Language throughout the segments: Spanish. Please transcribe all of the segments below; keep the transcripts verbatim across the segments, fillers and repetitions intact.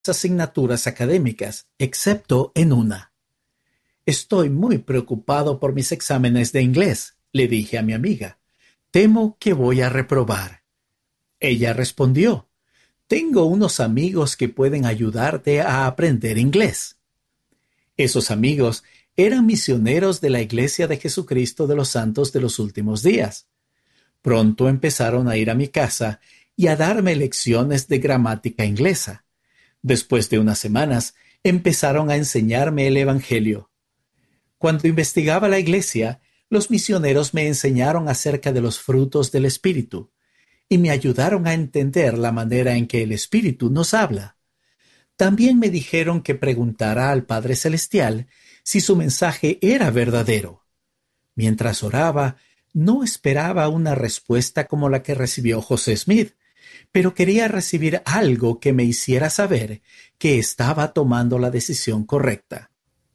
asignaturas académicas, excepto en una. Estoy muy preocupado por mis exámenes de inglés, le dije a mi amiga. Temo que voy a reprobar. Ella respondió, tengo unos amigos que pueden ayudarte a aprender inglés. Esos amigos eran misioneros de la Iglesia de Jesucristo de los Santos de los Últimos Días. Pronto empezaron a ir a mi casa y a darme lecciones de gramática inglesa. Después de unas semanas, empezaron a enseñarme el Evangelio. Cuando investigaba la Iglesia, los misioneros me enseñaron acerca de los frutos del Espíritu y me ayudaron a entender la manera en que el Espíritu nos habla. También me dijeron que preguntara al Padre Celestial si su mensaje era verdadero. Mientras oraba, no esperaba una respuesta como la que recibió José Smith, pero quería recibir algo que me hiciera saber que estaba tomando la decisión correcta.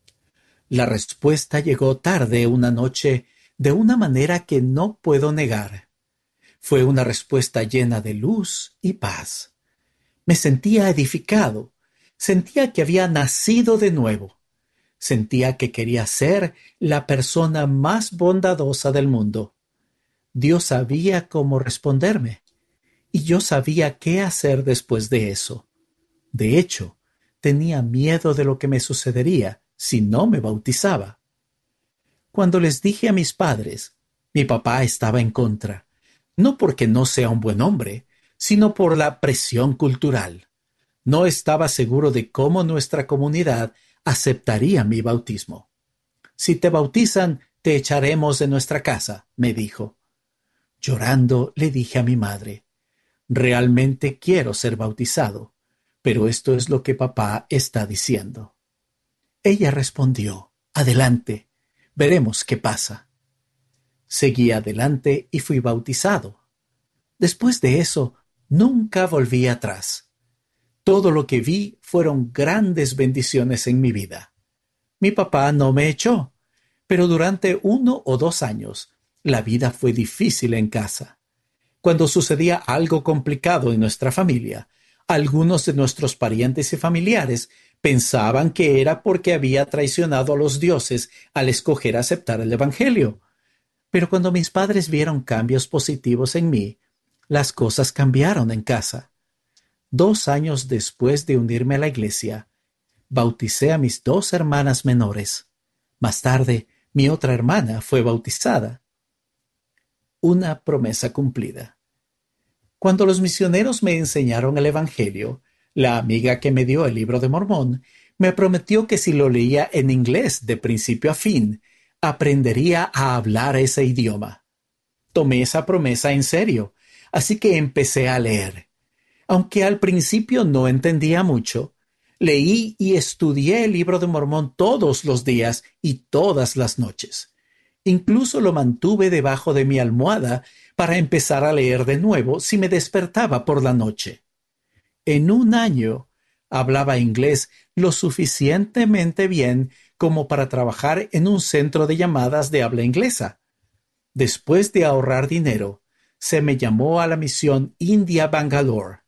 La respuesta llegó tarde una noche de una manera que no puedo negar. Fue una respuesta llena de luz y paz. Me sentía edificado, sentía que había nacido de nuevo, sentía que quería ser la persona más bondadosa del mundo. Dios sabía cómo responderme, y yo sabía qué hacer después de eso. De hecho, tenía miedo de lo que me sucedería si no me bautizaba. Cuando les dije a mis padres, mi papá estaba en contra, no porque no sea un buen hombre, sino por la presión cultural. No estaba seguro de cómo nuestra comunidad aceptaría mi bautismo. Si te bautizan, te echaremos de nuestra casa, me dijo. Llorando, le dije a mi madre, realmente quiero ser bautizado, pero esto es lo que papá está diciendo. Ella respondió, adelante, veremos qué pasa. Seguí adelante y fui bautizado. Después de eso, nunca volví atrás. Todo lo que vi fueron grandes bendiciones en mi vida. Mi papá no me echó, pero durante uno o dos años, la vida fue difícil en casa. Cuando sucedía algo complicado en nuestra familia, algunos de nuestros parientes y familiares pensaban que era porque había traicionado a los dioses al escoger aceptar el Evangelio. Pero cuando mis padres vieron cambios positivos en mí, las cosas cambiaron en casa. Dos años después de unirme a la iglesia, bauticé a mis dos hermanas menores. Más tarde, mi otra hermana fue bautizada. Una promesa cumplida. Cuando los misioneros me enseñaron el Evangelio, la amiga que me dio el libro de Mormón me prometió que si lo leía en inglés de principio a fin, aprendería a hablar ese idioma. Tomé esa promesa en serio, así que empecé a leer. Aunque al principio no entendía mucho, leí y estudié el libro de Mormón todos los días y todas las noches. Incluso lo mantuve debajo de mi almohada para empezar a leer de nuevo si me despertaba por la noche. En un año, hablaba inglés lo suficientemente bien como para trabajar en un centro de llamadas de habla inglesa. Después de ahorrar dinero, se me llamó a la misión India Bangalore.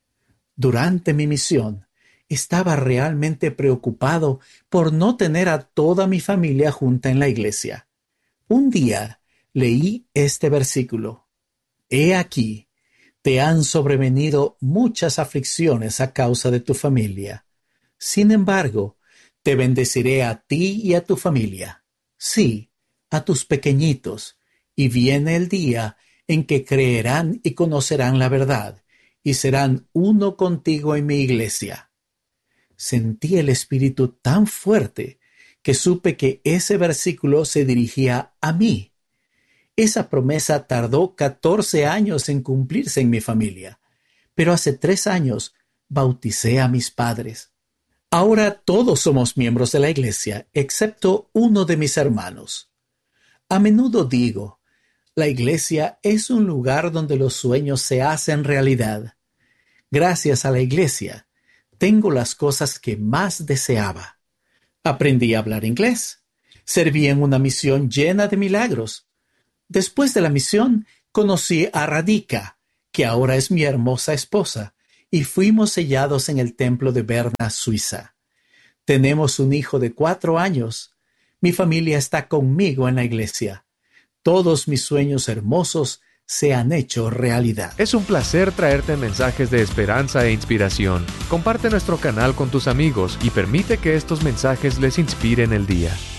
Durante mi misión, estaba realmente preocupado por no tener a toda mi familia junta en la iglesia. Un día leí este versículo. He aquí, te han sobrevenido muchas aflicciones a causa de tu familia. Sin embargo, te bendeciré a ti y a tu familia. Sí, a tus pequeñitos. Y viene el día en que creerán y conocerán la verdad, y serán uno contigo en mi iglesia. Sentí el Espíritu tan fuerte que supe que ese versículo se dirigía a mí. Esa promesa tardó catorce años en cumplirse en mi familia, pero hace tres años bauticé a mis padres. Ahora todos somos miembros de la iglesia, excepto uno de mis hermanos. A menudo digo, la iglesia es un lugar donde los sueños se hacen realidad. Gracias a la iglesia, tengo las cosas que más deseaba. Aprendí a hablar inglés. Serví en una misión llena de milagros. Después de la misión, conocí a Radhika, que ahora es mi hermosa esposa, y fuimos sellados en el templo de Berna, Suiza. Tenemos un hijo de cuatro años. Mi familia está conmigo en la iglesia. Todos mis sueños hermosos se han hecho realidad. Es un placer traerte mensajes de esperanza e inspiración. Comparte nuestro canal con tus amigos y permite que estos mensajes les inspiren el día.